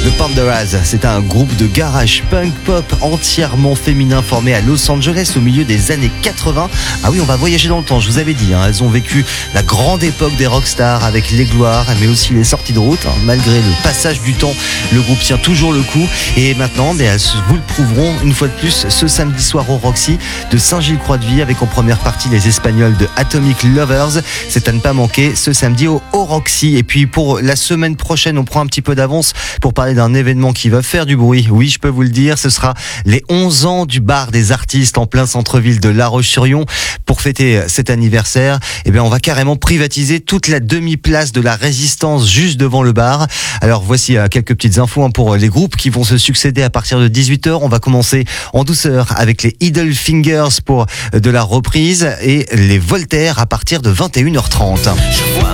The Pandoras, c'est un groupe de garage punk pop entièrement féminin formé à Los Angeles au milieu des années 80. Ah oui, on va voyager dans le temps, je vous avais dit, elles ont vécu la grande époque des rockstars avec les gloires, mais aussi les sorties de route. Malgré le passage du temps, le groupe tient toujours le coup. Et maintenant, elles vous le prouveront une fois de plus ce samedi soir au Roxy de Saint-Gilles-Croix-de-Vie avec en première partie les Espagnols de Atomic Lovers. C'est à ne pas manquer ce samedi au Roxy. Et puis pour la semaine prochaine, on prend un petit peu d'avance pour parler d'un événement qui va faire du bruit. Oui, je peux vous le dire, ce sera les 11 ans du bar des artistes en plein centre-ville de La Roche-sur-Yon. Pour fêter cet anniversaire, on va carrément privatiser toute la demi-place de la Résistance juste devant le bar. Alors voici quelques petites infos pour les groupes qui vont se succéder à partir de 18h. On va commencer en douceur avec les Idle Fingers pour de la reprise et les Voltaires à partir de 21h30. Je vois